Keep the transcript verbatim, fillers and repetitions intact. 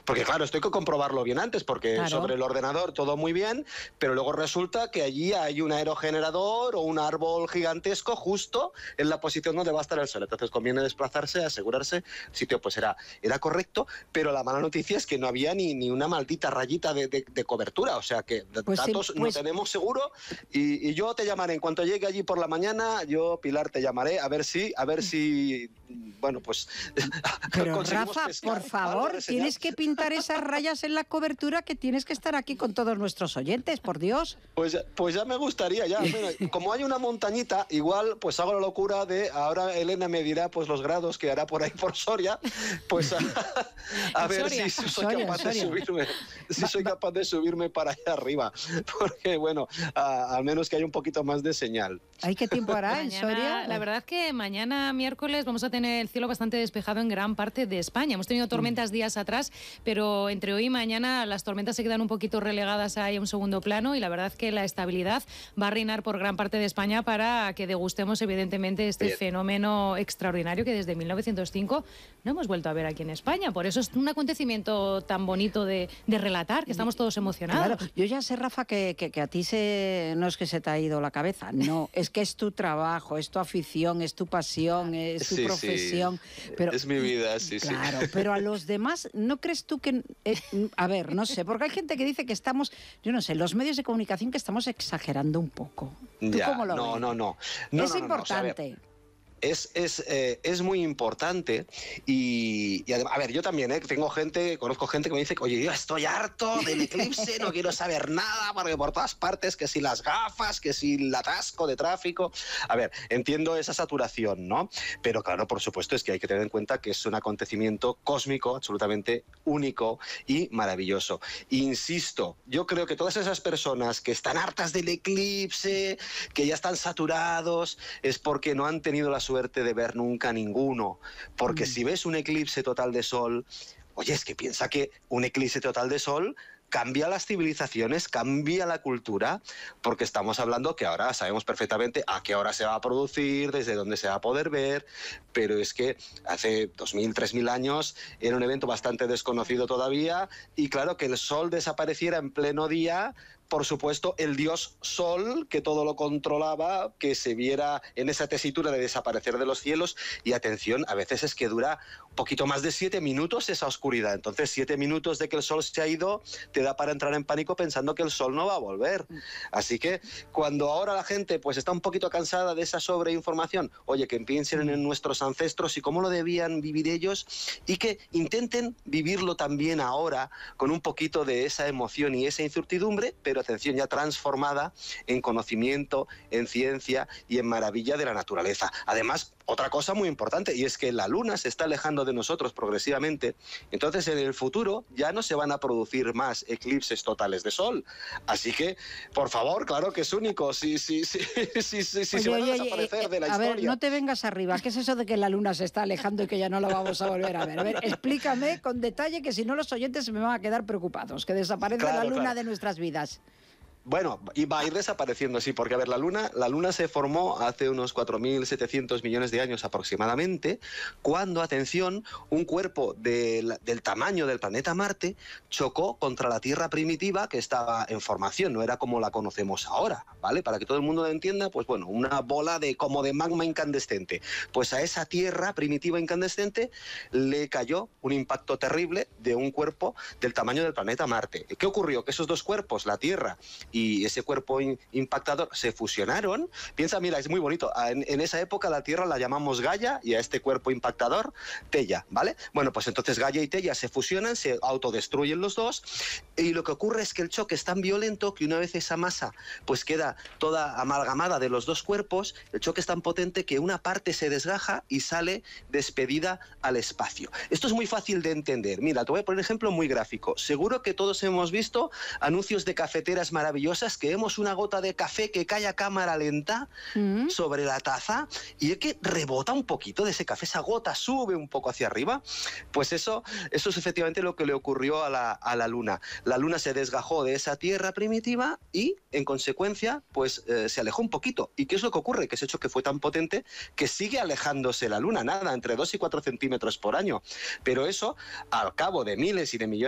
Porque claro, esto hay que comprobarlo bien antes, porque Claro. sobre el ordenador todo muy bien, pero luego resulta que allí hay un aerogenerador o un árbol gigantesco justo en la posición donde va a estar el sol. Entonces conviene desplazarse, asegurarse, el sitio pues era, era correcto, pero la mala noticia es que no había ni, ni una maldita rayita de, de, de cobertura, o sea que Pues sí, datos pues- no tenemos seguro, y, y yo te llamaré en cuanto llegue allí por la mañana, yo, Pilar, te llamaré a ver si, a ver si, bueno, pues Pero conseguimos Rafa, pescar por algo favor, de señal. tienes que pintar esas rayas en la cobertura, que tienes que estar aquí con todos nuestros oyentes, por Dios. Pues, ya- pues ya me gustaría, ya. Bueno, como hay una montañita, igual pues hago la locura de, ahora Elena me dirá pues los grados que hará por ahí por Soria, pues a, a En ver Soria. si soy Soria, capaz Soria. de subirme, si Va- soy va- capaz de subirme para allá arriba, porque bueno, a- al menos que haya un poquito más de señal. ¿Hay qué tiempo hará en Mañana, Soria? la verdad que mañana miércoles vamos a tener el cielo bastante despejado en gran parte de España. Hemos tenido tormentas días atrás, pero entre hoy y mañana las tormentas se quedan un poquito relegadas ahí a un segundo plano, y la verdad que la estabilidad va a reinar por gran parte de España para que degustemos evidentemente este Bien. fenómeno extraordinario que desde mil novecientos cinco no hemos vuelto a ver aquí en España. Por eso es un acontecimiento tan bonito de, de relatar, que estamos todos emocionados. Claro, yo ya sé, Rafa, que, que, que a ti se, no es que se te ha ido la cabeza, no, es que es tu trabajo, es tu afición, es tu pasión, es tu Sí, sí. profesión. Pero, Es mi vida, sí, sí. Claro, pero a los demás, ¿no crees tú que...? eh, a ver, no sé, porque hay gente que dice que estamos, yo no sé, los medios de comunicación, que estamos exagerando un poco. ¿Tú Ya, cómo lo no, ves? no, no, no. Es no, no, no, o sea, a ver, importante. Es, es, eh, es muy importante y, y además, a ver, yo también ¿eh? tengo gente, conozco gente que me dice, oye, yo estoy harto del eclipse, no quiero saber nada, porque por todas partes, que si las gafas, que si el atasco de tráfico. A ver, entiendo esa saturación, ¿no? Pero claro, por supuesto, es que hay que tener en cuenta que es un acontecimiento cósmico, absolutamente único y maravilloso. Insisto, yo creo que todas esas personas que están hartas del eclipse, que ya están saturados, es porque no han tenido la suerte de ver nunca ninguno, porque Mm. si ves un eclipse total de sol, oye, es que piensa que un eclipse total de sol cambia las civilizaciones, cambia la cultura, porque estamos hablando que ahora sabemos perfectamente a qué hora se va a producir, desde dónde se va a poder ver, pero es que hace dos mil, tres mil años era un evento bastante desconocido todavía, y claro, que el sol desapareciera en pleno día, por supuesto, el dios Sol, que todo lo controlaba, que se viera en esa tesitura de desaparecer de los cielos, y atención, a veces es que dura un poquito más de siete minutos esa oscuridad. Entonces, siete minutos de que el sol se ha ido, te da para entrar en pánico pensando que el sol no va a volver. Así que, cuando ahora la gente pues está un poquito cansada de esa sobreinformación, oye, que piensen en nuestros ancestros y cómo lo debían vivir ellos, y que intenten vivirlo también ahora, con un poquito de esa emoción y esa incertidumbre, pero atención, ya transformada en conocimiento, en ciencia y en maravilla de la naturaleza. Además, otra cosa muy importante, y es que la luna se está alejando de nosotros progresivamente, entonces en el futuro ya no se van a producir más eclipses totales de sol. Así que, por favor, claro que es único, si, si, si, si, si, si Oye, se van a oye, desaparecer eh, de la a historia. ver, no te vengas arriba. ¿Qué es eso de que la luna se está alejando y que ya no la vamos a volver a ver? A ver, explícame con detalle, que si no los oyentes se me van a quedar preocupados, que desaparezca Claro, la luna claro. de nuestras vidas. Bueno, y va a ir desapareciendo, sí, porque a ver, la Luna, la Luna se formó hace unos cuatro mil setecientos millones de años aproximadamente, cuando, atención, un cuerpo de la- del tamaño del planeta Marte chocó contra la Tierra primitiva que estaba en formación, no era como la conocemos ahora, ¿vale? Para que todo el mundo lo entienda, pues bueno, una bola de como de magma incandescente. Pues a esa Tierra primitiva incandescente le cayó un impacto terrible de un cuerpo del tamaño del planeta Marte. ¿Qué ocurrió? Que esos dos cuerpos, la Tierra y ese cuerpo in- impactador, se fusionaron. Piensa, mira, es muy bonito. En, en esa época la Tierra la llamamos Gaia y a este cuerpo impactador, Teia, ¿vale? Bueno, pues entonces Gaia y Teia se fusionan, se autodestruyen los dos, y lo que ocurre es que el choque es tan violento que una vez esa masa pues queda toda amalgamada de los dos cuerpos, el choque es tan potente que una parte se desgaja y sale despedida al espacio. Esto es muy fácil de entender. Mira, te voy a poner un ejemplo muy gráfico. Seguro que todos hemos visto anuncios de cafeteras maravillosas, que vemos una gota de café que cae a cámara lenta Mm. sobre la taza y es que rebota un poquito de ese café, esa gota sube un poco hacia arriba. Pues eso, eso es efectivamente lo que le ocurrió a la, a la Luna. La Luna se desgajó de esa Tierra primitiva y, en consecuencia, pues eh, se alejó un poquito. ¿Y qué es lo que ocurre? Que ese choque fue tan potente que sigue alejándose la Luna, nada, entre dos y cuatro centímetros por año. Pero eso, al cabo de miles y de millones